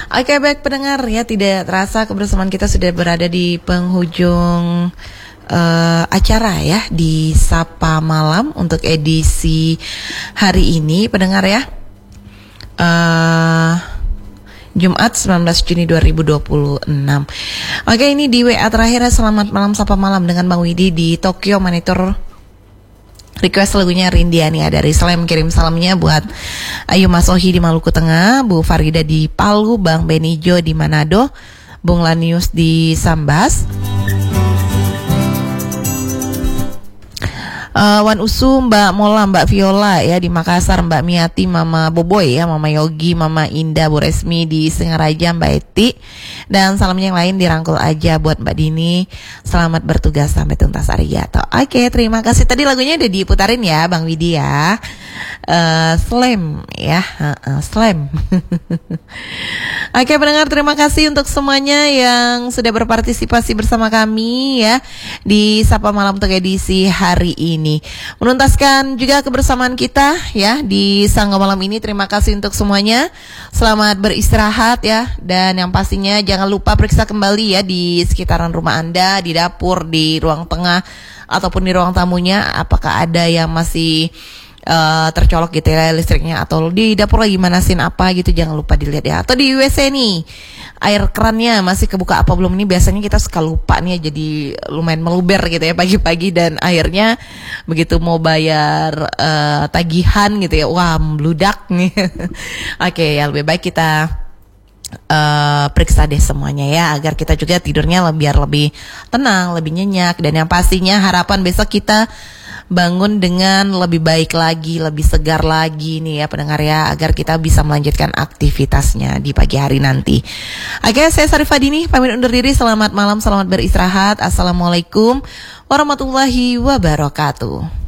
Oke, baik pendengar ya, tidak terasa kebersamaan kita sudah berada di penghujung acara ya di Sapa Malam untuk edisi hari ini pendengar ya. Jumat 19 Juni 2026. Oke, ini di WA terakhir. Selamat malam Sapa Malam dengan Bang Widi di Tokyo Monitor. Request lagunya Rindiani ya, dari Slam. Kirim salamnya buat Ayu Masohi di Maluku Tengah, Bu Farida di Palu, Bang Benijo di Manado, Bung Lanius di Sambas, Wan Usu, Mbak Mola, Mbak Viola ya di Makassar, Mbak Miati, Mama Boboy ya, Mama Yogi, Mama Indah, Bu Resmi di Singaraja, Mbak Eti, dan salamnya yang lain dirangkul aja buat Mbak Dini. Selamat bertugas sampai tuntas Arigato. Oke, terima kasih. Tadi lagunya udah diputarin ya Bang Widi ya. Slam ya, Slam. Oke pendengar, terima kasih untuk semuanya yang sudah berpartisipasi bersama kami ya di Sapa Malam untuk edisi hari ini. Menuntaskan juga kebersamaan kita ya di Sangga Malam ini. Terima kasih untuk semuanya. Selamat beristirahat ya, dan yang pastinya jangan lupa periksa kembali ya di sekitaran rumah Anda, di dapur, di ruang tengah ataupun di ruang tamunya, apakah ada yang masih tercolok gitu ya listriknya, atau di dapur lagi manasin apa gitu, jangan lupa dilihat ya. Atau di WC nih, air kerannya masih kebuka apa belum, ini biasanya kita suka lupa nih ya, jadi lumayan meluber gitu ya pagi-pagi, dan akhirnya begitu mau bayar tagihan gitu ya, wah membludak nih. Oke ya, lebih baik kita periksa deh semuanya ya, agar kita juga tidurnya biar lebih tenang, lebih nyenyak, dan yang pastinya harapan besok kita bangun dengan lebih baik lagi, lebih segar lagi nih ya pendengar ya, agar kita bisa melanjutkan aktivitasnya di pagi hari nanti. Oke, saya Sarifah Dini pamit undur diri. Selamat malam, selamat beristirahat. Assalamualaikum warahmatullahi wabarakatuh.